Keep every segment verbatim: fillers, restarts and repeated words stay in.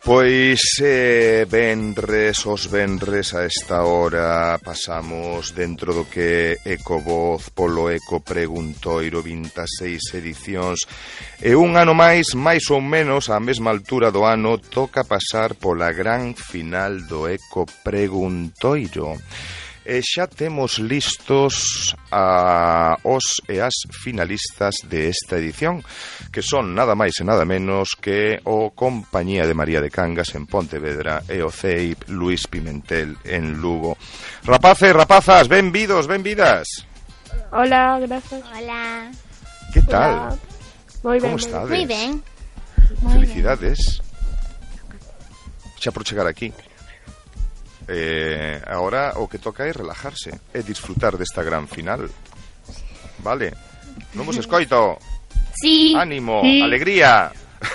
Pois eh, venres, os venres a esta hora pasamos dentro do que Ecovoz polo Eco Preguntoiro vinte e seis edicións e un ano máis, máis ou menos á mesma altura do ano, toca pasar pola gran final do Eco Preguntoiro. E xa temos listos a os e as finalistas de esta edición, que son nada máis e nada menos que o Compañía de María de Cangas en Pontevedra e o C E I P Luís Pimentel en Lugo. Rapaces, rapazas, benvidos, benvidas. Hola, gracias. Hola. Que tal? Hola. Moi ben. Como estades? Moi ben. Felicidades. Xa por chegar aquí. Eh, agora o que toca é relajarse e disfrutar desta gran final. Vale? Non vos escoito. Sí. Ánimo, Sí. alegría.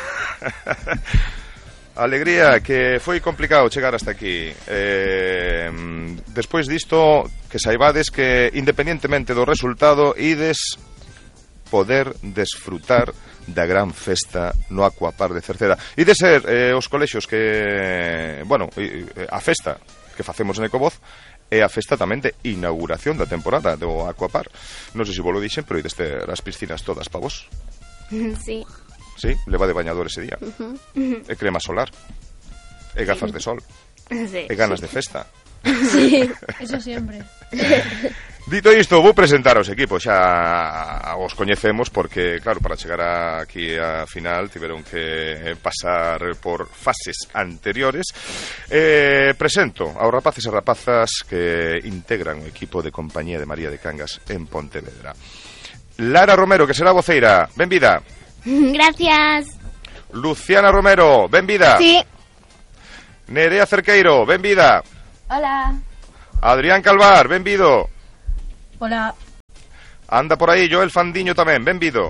Alegría, que foi complicado chegar hasta aquí. eh, Despois disto, que saibades que independentemente do resultado ides poder desfrutar da gran festa no Aquapar de Cerceda. E de ser eh, os colexios que, bueno, a festa que facemos en Ecovoz é a festa tamén de inauguración da temporada do Aquapar. Non sei se vos lo dixen, pero ides ter as piscinas todas pa vos. Sí. Sí, leva de bañador ese día. E crema solar. E gafas de sol. Sí. E ganas de festa. Sí. Eso siempre. Dito isto, vou presentar aos equipos. Xa os coñecemos porque, claro, para chegar aquí a final tiveron que pasar por fases anteriores. eh, Presento aos rapaces e rapazas que integran o equipo de Compañía de María de Cangas en Pontevedra. Lara Romero, que será voceira, benvida. Gracias. Luciana Romero, benvida. Sí. Nerea Cerqueiro, benvida. Hola. Adrián Calvar, benvido. Hola. Anda por aí Joel Fandiño tamén, benvido.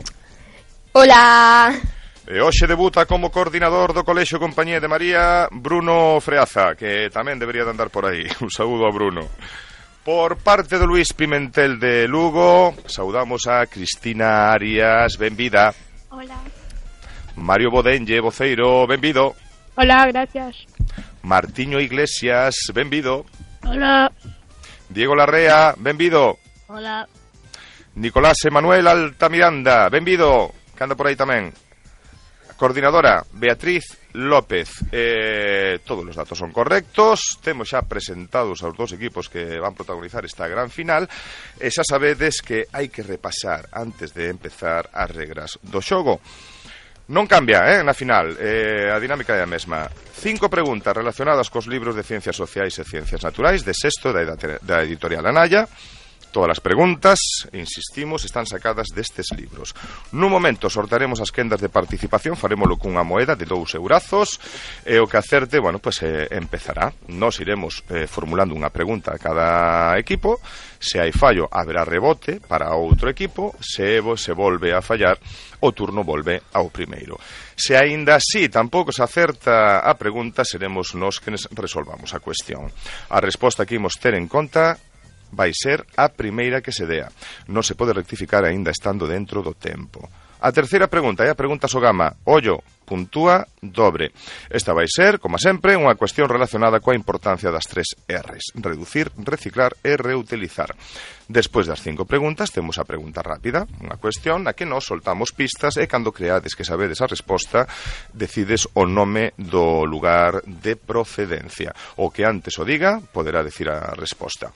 Hola. E hoxe debuta como coordinador do Colexio Compañía de María Bruno Freaza, que tamén debería de andar por aí. Un saúdo a Bruno. Por parte do Luís Pimentel de Lugo, saudamos a Cristina Arias, benvida. Hola. Mario Bodenlle, voceiro, benvido. Hola, gracias. Martiño Iglesias, benvido. Hola. Diego Larrea, benvido. Hola. Nicolás Emanuel Altamiranda, benvido, que anda por aí tamén. Coordinadora, Beatriz López. eh, Todos os datos son correctos. Temos xa presentados aos dous equipos que van protagonizar esta gran final. E xa sabedes que hai que repasar antes de empezar as regras do xogo. Non cambia, eh, na final, eh, a dinámica é a mesma. Cinco preguntas relacionadas cos libros de Ciencias Sociais e Ciencias Naturais de sexto da, da editorial Anaya. Todas as preguntas, insistimos, están sacadas destes libros. Nun momento sortaremos as quendas de participación, farémolo cunha moeda de dous eurazos, e o que acerte, bueno, pues eh, empezará. Nos iremos eh, formulando unha pregunta a cada equipo. Se hai fallo, haberá rebote para outro equipo. Se se volve a fallar, o turno volve ao primeiro. Se aínda así tampouco se acerta a pregunta, seremos nós que resolvamos a cuestión. A resposta que imos ter en conta vai ser a primeira que se dea. Non se pode rectificar aínda estando dentro do tempo. A terceira pregunta é a pregunta Sogama. Ollo, puntúa dobre. Esta vai ser, como sempre, unha cuestión relacionada coa importancia das tres R's. Reducir, reciclar e reutilizar. Despois das cinco preguntas, temos a pregunta rápida, unha cuestión na que nos soltamos pistas e cando creades que sabedes a resposta, decides o nome do lugar de procedencia. O que antes o diga, poderá decir a resposta.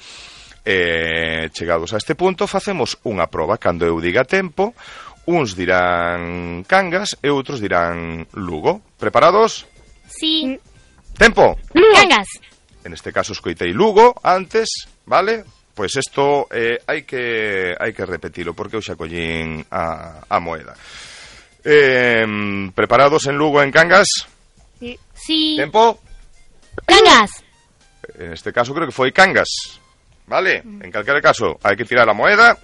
E, chegados a este punto, facemos unha proba. Cando eu diga tempo, uns dirán Cangas e outros dirán Lugo. Preparados? Sí. Tempo. Cangas. En este caso escoitei Lugo antes, vale? Pois isto eh, hai que hai que repetilo porque eu xa collín a, a moeda. Eh, preparados en Lugo en Cangas? Sí. Sí. Tempo. Cangas. En este caso creo que foi Cangas. Vale, en calquera caso hai que tirar a moeda.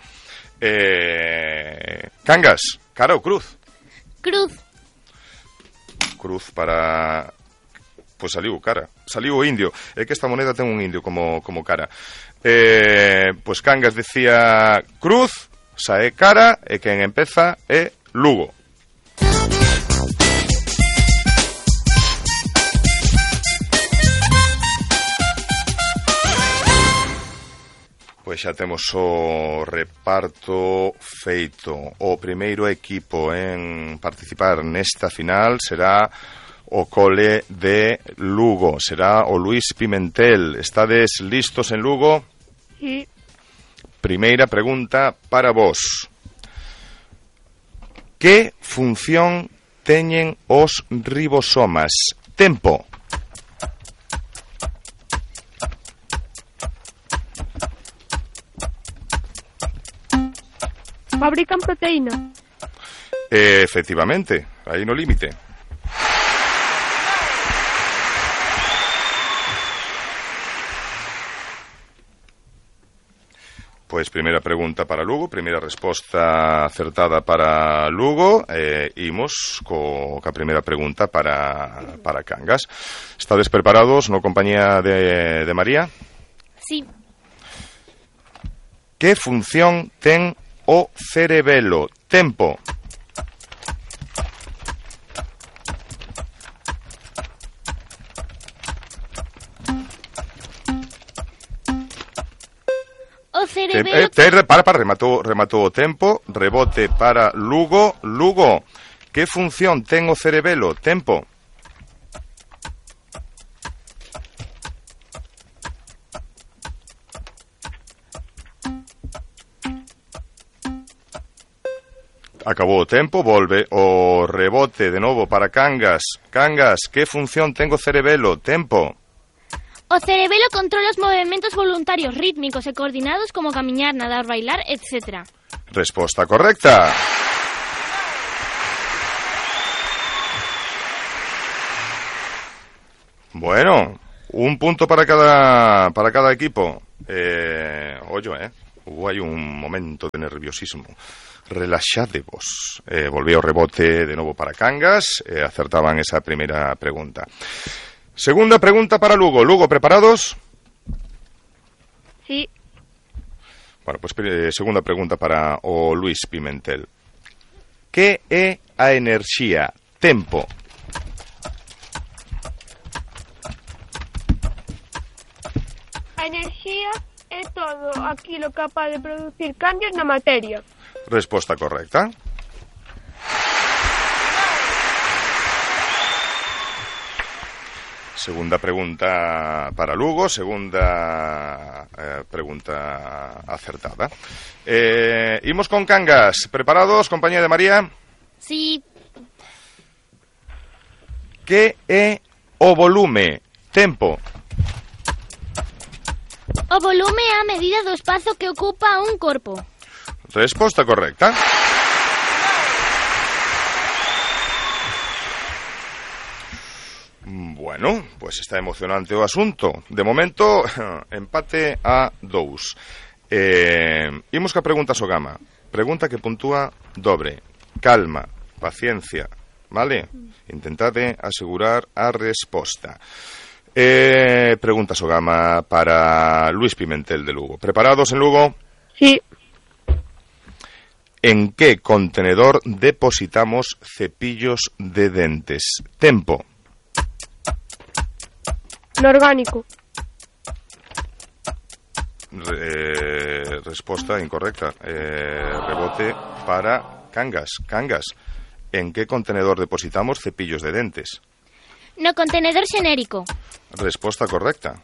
eh, Cangas, cara ou cruz? Cruz. Cruz para... Pois saliu cara, saliu o indio. É que esta moneda ten un indio como, como cara. eh, Pois Cangas decía cruz, sae cara, e quen empeza é Lugo. xa temos o reparto feito. O primeiro equipo en participar nesta final será o cole de Lugo, será o Luís Pimentel. Estades listos en Lugo? Sí. Primeira pregunta para vos. Que función teñen os ribosomas? Tempo. Fabrican proteína. Eh, efectivamente, aí no límite. Pois primeira pregunta para Lugo, primeira resposta acertada para Lugo. eh, Imos co, ca primeira pregunta para, para Cangas. Estades preparados no compañía de, de María? Sí. Que función ten o cerebelo? Tempo. O Te, cerebelo... eh, te, re- para, para, rematou, rematou o tempo. Rebote para Lugo. Lugo, que función ten o cerebelo? Tempo. Acabou o tempo, volve o rebote de novo para Cangas. Cangas, que función ten o cerebelo? Tempo. O cerebelo controla os movimentos voluntarios rítmicos e coordinados como camiñar, nadar, bailar, etcétera. Resposta correcta. Bueno, un punto para cada para cada equipo. Eh, ollo, eh. Hubo aí un momento de nerviosismo. Relaxadevos. Eh, volvía o rebote de novo para Cangas. Eh, acertaban esa primeira pregunta. Segunda pregunta para Lugo. Lugo, ¿preparados? Sí. Bueno, pues eh, segunda pregunta para o Luís Pimentel. Que é a enerxía? Tempo. A enerxía é todo aquilo capaz de producir cambios na materia. Resposta correcta. Segunda pregunta para Lugo, segunda eh, pregunta acertada. Eh, imos con Cangas. ¿Preparados, compañía de María? Sí. Que é o volume? Tempo. O volume é a medida do espazo que ocupa un corpo. Resposta correcta. Bueno, pues está emocionante o asunto. De momento, empate a dous. Eh, imos ca pregunta Sogama. Pregunta que puntúa dobre. Calma, paciencia, vale? Intentade asegurar a resposta. Eh, pregunta Sogama para Luís Pimentel de Lugo. ¿Preparados en Lugo? Sí. ¿En qué contenedor depositamos cepillos de dentes? Tempo. No orgánico. Re, resposta incorrecta. Eh, rebote para Cangas. Cangas, ¿en qué contenedor depositamos cepillos de dentes? No contenedor xenérico. Resposta correcta.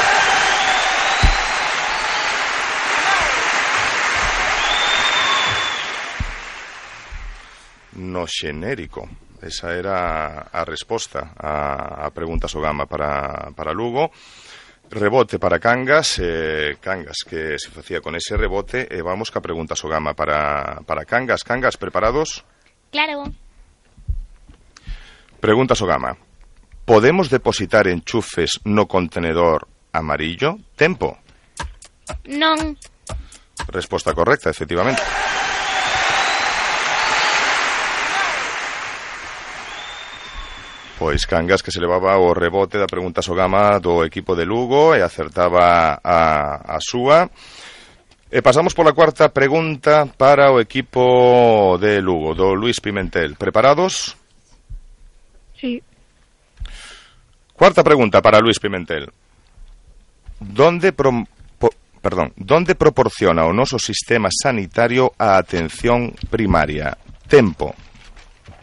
No xenérico. Esa era a resposta a, a pregunta Sogama para, para Lugo. Rebote para Cangas. Eh, Cangas, que se facía con ese rebote. E eh, vamos ca pregunta Sogama para, para Cangas. Cangas, ¿preparados? Claro. Pregunta Sogama. ¿Podemos depositar enchufes no contenedor amarillo? Tempo. Non. Resposta correcta, efectivamente. Pois Cangas, que se levaba o rebote da pregunta Sogama do equipo de Lugo e acertaba a, a súa. E pasamos pola cuarta pregunta para o equipo de Lugo, do Luís Pimentel. ¿Preparados? Sí. Cuarta pregunta para Luís Pimentel. ¿Dónde prom po perdón, donde proporciona o noso sistema sanitario a atención primaria? Tempo.